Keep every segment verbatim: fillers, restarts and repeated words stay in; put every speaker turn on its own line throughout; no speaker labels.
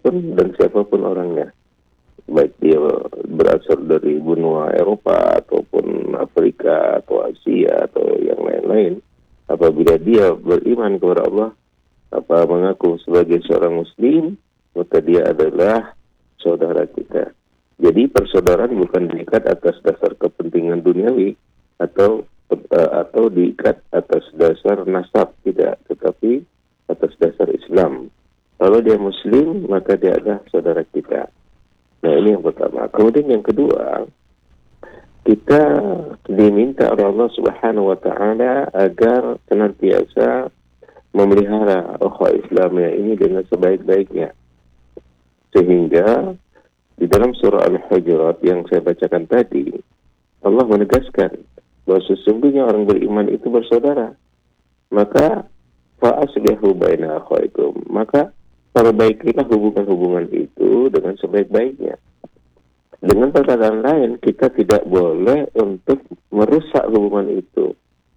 dimanapun dan siapapun orangnya, baik dia berasal dari benua Eropa ataupun Afrika atau Asia atau yang lain-lain, apabila dia beriman kepada Allah, apa mengaku sebagai seorang Muslim, maka dia adalah saudara kita. Jadi persaudaraan bukan diikat atas dasar kepentingan duniawi atau uh, atau diikat atas dasar nasab, tidak, tetapi atas dasar Islam. Kalau dia Muslim, maka dia adalah saudara kita. Nah, ini yang pertama. Kemudian yang kedua, kita diminta oleh Allah Subhanahu wa taala agar senantiasa memelihara ukhuwah Islamiyah ini dengan sebaik-baiknya. Sehingga di dalam surah Al-Hujurat yang saya bacakan tadi, Allah menegaskan bahwa sesungguhnya orang beriman itu bersaudara. Maka fa'aslihu baina akhawaikum. Maka perbaikilah hubungan-hubungan itu dengan sebaik-baiknya. Dengan perkataan lain, kita tidak boleh untuk merusak hubungan itu.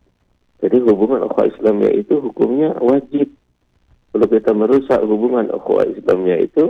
Jadi hubungan ukhuwah Islamiyah itu hukumnya wajib. Kalau kita merusak hubungan ukhuwah Islamiyah itu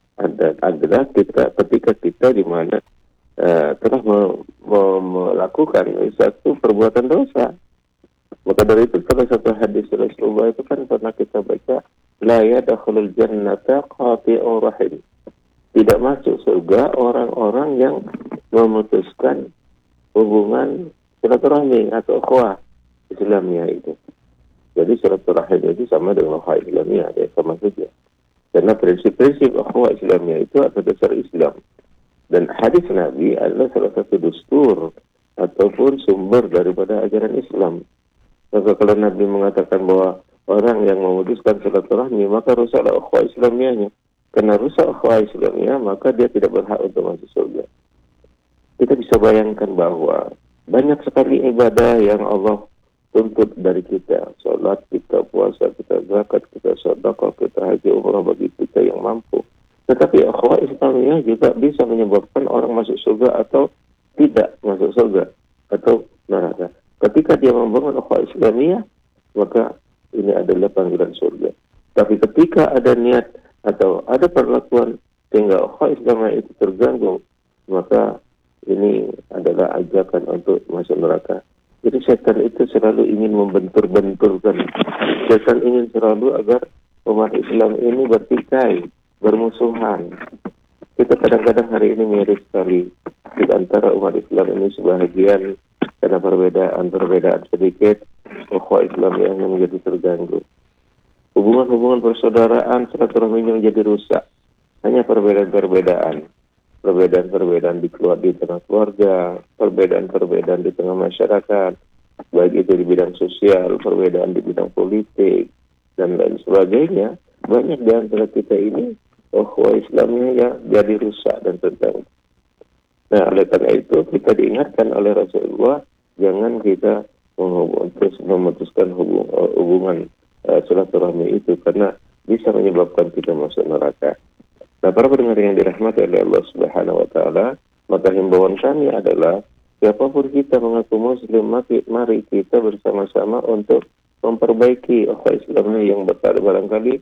ada adalah kita ketika kita di mana uh, telah me, me, melakukan satu perbuatan dosa. Maka dari itu salah satu hadis Rasulullah itu kan pernah kita baca, la yadkhulul jannata qati'ur rahim. Tidak masuk surga orang-orang yang memutuskan hubungan silaturahmi atau ukhuwah Islamiyah itu. Jadi silaturahim itu sama dengan ukhuwah Islamiyah, ya, sama saja. Karena prinsip-prinsip ukhuwah Islamiyah itu atas dasar Islam. Dan hadis Nabi adalah salah satu dustur ataupun sumber daripada ajaran Islam. Maka kalau Nabi mengatakan bahwa orang yang memutuskan silaturahmi, maka rusaklah ukhuwah Islamiyahnya. Karena rusak ukhuwah Islamiyah, maka dia tidak berhak untuk masuk surga. Kita bisa bayangkan bahwa banyak sekali ibadah yang Allah tuntut dari kita. Salat kita, puasa kita, zakat kita, sedekah kita, haji umrah bagi kita yang mampu. Tetapi ukhuwah Islamiyah juga bisa menyebabkan orang masuk surga atau tidak masuk surga atau neraka. Ketika dia membangun ukhuwah Islamiyah, maka ini adalah panggilan surga. Tapi ketika ada niat atau ada perlakuan sehingga ukhuwah Islamiyah itu terganggu, maka ini adalah ajakan untuk masuk neraka. Jadi setan itu selalu ingin membentur-benturkan. Setan ingin selalu agar umat Islam ini bertikai, bermusuhan. Kita kadang-kadang hari ini miris sekali di antara umat Islam ini sebahagian karena perbedaan-perbedaan sedikit, ukhuwah Islamiyah yang menjadi terganggu. Hubungan-hubungan persaudaraan silaturahmi menjadi rusak. Hanya perbedaan-perbedaan. Perbedaan-perbedaan di keluarga, di tengah keluarga, perbedaan-perbedaan di tengah masyarakat, baik itu di bidang sosial, perbedaan di bidang politik, dan lain sebagainya. Banyak di antara kita ini, ukhuwah Islamnya ya jadi rusak dan terganggu. Nah, oleh karena itu kita diingatkan oleh Rasulullah, jangan kita terus memutuskan hubung, hubungan uh, silaturahmi itu, karena bisa menyebabkan kita masuk neraka. Nah, para pendengar yang dirahmati oleh Allah Subhanahu wa taala, maka himbauan kami adalah siapapun kita mengaku muslim, mari kita bersama-sama untuk memperbaiki ukhuwah Islamiyah yang besar. Barangkali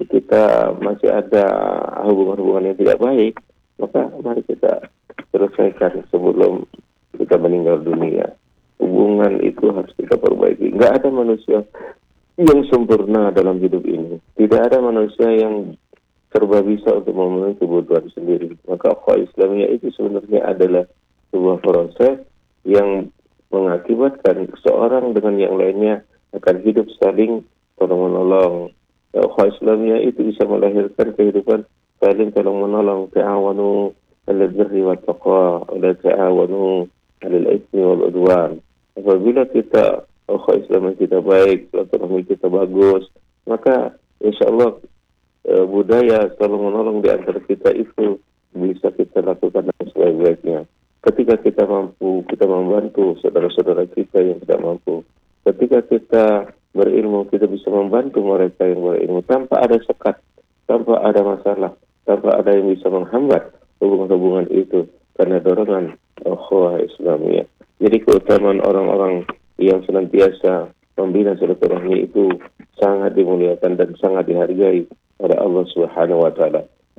kita masih ada hubungan-hubungan yang tidak baik, maka mari kita selesaikan sebelum kita meninggal dunia. Hubungan itu harus kita perbaiki. Enggak ada manusia yang sempurna dalam hidup ini. Tidak ada manusia yang serba bisa untuk memenuhi kebutuhan sendiri. Maka ukhuwah Islamiyah itu sebenarnya adalah sebuah proses yang mengakibatkan seorang dengan yang lainnya akan hidup saling tolong-menolong. Ya, ukhuwah Islamiyah itu bisa melahirkan kehidupan saling tolong-menolong. Ta'awanu 'alal birri wat taqwa wa la ta'awanu 'alal itsmi wal 'udwan. Apabila kita ukhuwah Islamiyah kita baik, silaturahmi kita bagus, maka insyaallah Uh, budaya tolong menolong di antara kita itu bisa kita lakukan dengan sebaik-baiknya. Ketika kita mampu, kita membantu saudara-saudara kita yang tidak mampu. Ketika kita berilmu, kita bisa membantu mereka yang berilmu tanpa ada sekat, tanpa ada masalah, tanpa ada yang bisa menghambat hubungan-hubungan itu karena dorongan ukhuwah Islamiyah. Jadi keutamaan orang-orang yang senantiasa membina silaturahmi itu sangat dimuliakan dan sangat dihargai oleh Allah Subhanahu wa taala.